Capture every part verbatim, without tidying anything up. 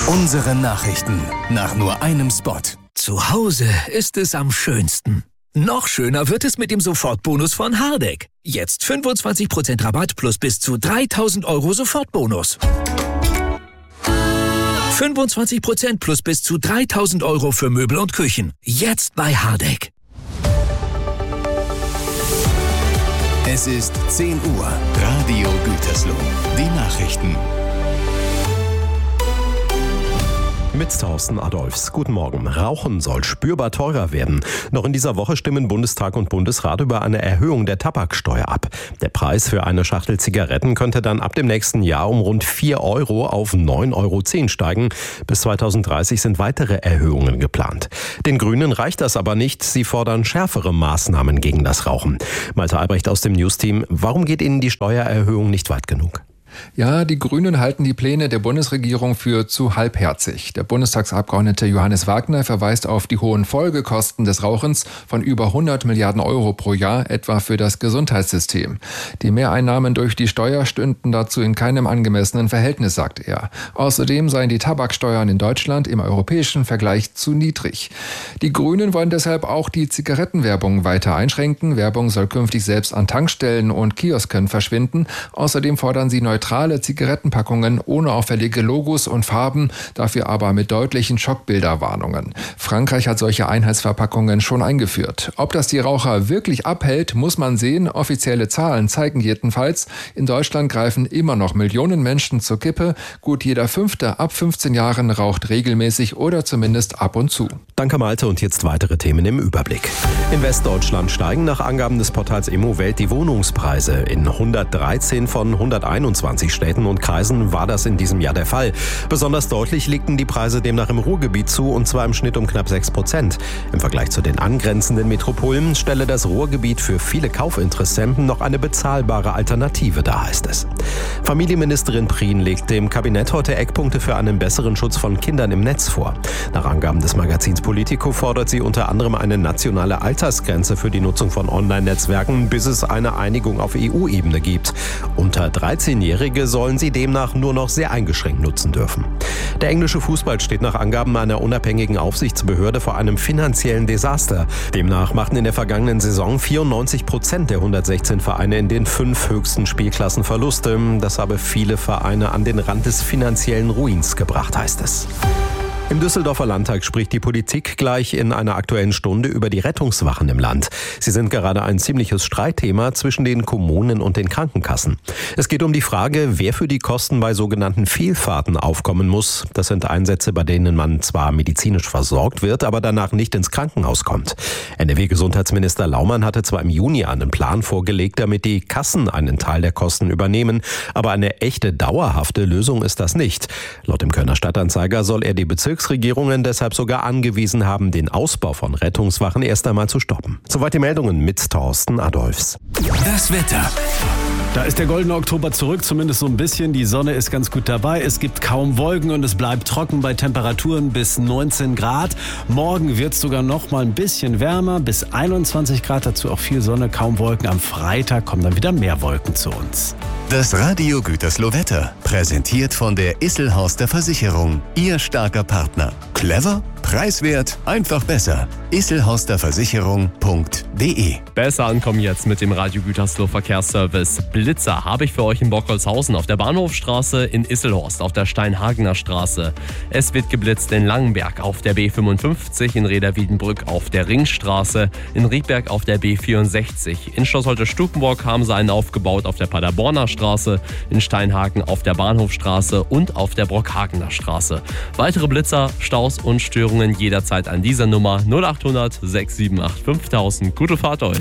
Unsere Nachrichten nach nur einem Spot. Zu Hause ist es am schönsten. Noch schöner wird es mit dem Sofortbonus von Hardegg. Jetzt fünfundzwanzig Prozent Rabatt plus bis zu dreitausend Euro Sofortbonus. fünfundzwanzig Prozent plus bis zu dreitausend Euro für Möbel und Küchen. Jetzt bei Hardegg. Es ist zehn Uhr. Radio Gütersloh. Die Nachrichten. Mit Thorsten Adolfs. Guten Morgen. Rauchen soll spürbar teurer werden. Noch in dieser Woche stimmen Bundestag und Bundesrat über eine Erhöhung der Tabaksteuer ab. Der Preis für eine Schachtel Zigaretten könnte dann ab dem nächsten Jahr um rund vier Euro auf neun Euro zehn steigen. Bis zweitausenddreißig sind weitere Erhöhungen geplant. Den Grünen reicht das aber nicht. Sie fordern schärfere Maßnahmen gegen das Rauchen. Malte Albrecht aus dem News-Team. Warum geht Ihnen die Steuererhöhung nicht weit genug? Ja, die Grünen halten die Pläne der Bundesregierung für zu halbherzig. Der Bundestagsabgeordnete Johannes Wagner verweist auf die hohen Folgekosten des Rauchens von über hundert Milliarden Euro pro Jahr, etwa für das Gesundheitssystem. Die Mehreinnahmen durch die Steuer stünden dazu in keinem angemessenen Verhältnis, sagt er. Außerdem seien die Tabaksteuern in Deutschland im europäischen Vergleich zu niedrig. Die Grünen wollen deshalb auch die Zigarettenwerbung weiter einschränken. Werbung soll künftig selbst an Tankstellen und Kiosken verschwinden. Außerdem fordern sie neutrale Zigarettenpackungen ohne auffällige Logos und Farben, dafür aber mit deutlichen Schockbilderwarnungen. Frankreich hat solche Einheitsverpackungen schon eingeführt. Ob das die Raucher wirklich abhält, muss man sehen. Offizielle Zahlen zeigen jedenfalls, in Deutschland greifen immer noch Millionen Menschen zur Kippe. Gut jeder Fünfte ab fünfzehn Jahren raucht regelmäßig oder zumindest ab und zu. Danke Malte und jetzt weitere Themen im Überblick. In Westdeutschland steigen nach Angaben des Portals Immowelt die Wohnungspreise. In hundertdreizehn von hunderteinundzwanzig Städten und Kreisen war das in diesem Jahr der Fall. Besonders deutlich legten die Preise demnach im Ruhrgebiet zu, und zwar im Schnitt um knapp sechs Prozent. Im Vergleich zu den angrenzenden Metropolen stelle das Ruhrgebiet für viele Kaufinteressenten noch eine bezahlbare Alternative dar, heißt es. Familienministerin Prien legt dem Kabinett heute Eckpunkte für einen besseren Schutz von Kindern im Netz vor. Nach Angaben des Magazins Politico fordert sie unter anderem eine nationale Altersgrenze für die Nutzung von Online-Netzwerken, bis es eine Einigung auf E U-Ebene gibt. Unter dreizehnjährige sollen sie demnach nur noch sehr eingeschränkt nutzen dürfen. Der englische Fußball steht nach Angaben einer unabhängigen Aufsichtsbehörde vor einem finanziellen Desaster. Demnach machten in der vergangenen Saison vierundneunzig Prozent der hundertsechzehn Vereine in den fünf höchsten Spielklassen Verluste. Das habe viele Vereine an den Rand des finanziellen Ruins gebracht, heißt es. Im Düsseldorfer Landtag spricht die Politik gleich in einer Aktuellen Stunde über die Rettungswachen im Land. Sie sind gerade ein ziemliches Streitthema zwischen den Kommunen und den Krankenkassen. Es geht um die Frage, wer für die Kosten bei sogenannten Fehlfahrten aufkommen muss. Das sind Einsätze, bei denen man zwar medizinisch versorgt wird, aber danach nicht ins Krankenhaus kommt. N R W-Gesundheitsminister Laumann hatte zwar im Juni einen Plan vorgelegt, damit die Kassen einen Teil der Kosten übernehmen, aber eine echte dauerhafte Lösung ist das nicht. Laut dem Kölner Stadtanzeiger soll er die Bezirks Regierungen deshalb sogar angewiesen haben, den Ausbau von Rettungswachen erst einmal zu stoppen. Soweit die Meldungen mit Thorsten Adolfs. Das Wetter. Da ist der goldene Oktober zurück, zumindest so ein bisschen. Die Sonne ist ganz gut dabei. Es gibt kaum Wolken und es bleibt trocken bei Temperaturen bis neunzehn Grad. Morgen wird es sogar noch mal ein bisschen wärmer, bis einundzwanzig Grad. Dazu auch viel Sonne, kaum Wolken. Am Freitag kommen dann wieder mehr Wolken zu uns. Das Radio Gütersloh Wetter, präsentiert von der Isselhorster Versicherung. Ihr starker Partner. Clever? Preiswert? Einfach besser. isselhorsterversicherung punkt de. Besser ankommen jetzt mit dem Radio Gütersloh Verkehrsservice. Blitzer habe ich für euch in Bockholzhausen auf der Bahnhofstraße, in Isselhorst auf der Steinhagener Straße. Es wird geblitzt in Langenberg auf der B fünfundfünfzig, in Reda-Wiedenbrück auf der Ringstraße, in Riedberg auf der B vierundsechzig. In Schloss Holte-Stukenburg haben sie einen aufgebaut auf der Paderborner Straße, in Steinhagen auf der Bahnhofstraße und auf der Brockhagener Straße. Weitere Blitzer, Staus und Störungen jederzeit an dieser Nummer null achthundert sechs sieben acht fünftausend. Gute Fahrt euch!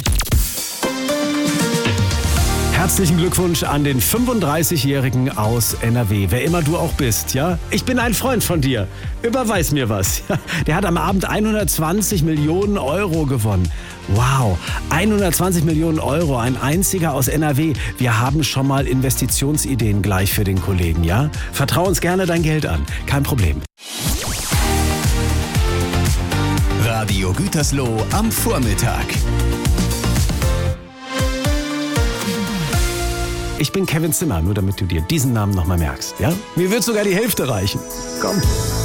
Herzlichen Glückwunsch an den fünfunddreißigjährigen aus N R W. Wer immer du auch bist, ja? Ich bin ein Freund von dir. Überweis mir was. Der hat am Abend hundertzwanzig Millionen Euro gewonnen. Wow, hundertzwanzig Millionen Euro, ein einziger aus N R W. Wir haben schon mal Investitionsideen gleich für den Kollegen, ja? Vertrau uns gerne dein Geld an. Kein Problem. Radio Gütersloh am Vormittag. Ich bin Kevin Zimmer, nur damit du dir diesen Namen nochmal merkst. Ja? Mir wird sogar die Hälfte reichen. Komm.